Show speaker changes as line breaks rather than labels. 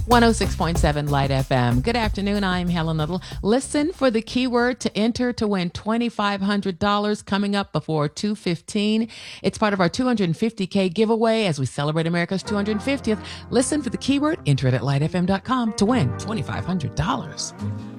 106.7 Light FM. Good afternoon. I'm Helen Little. Listen for the keyword to enter to win $2,500 coming up before 2:15. It's part of our 250K giveaway as we celebrate America's 250th. Listen for the keyword, enter it at lightfm.com to win $2,500.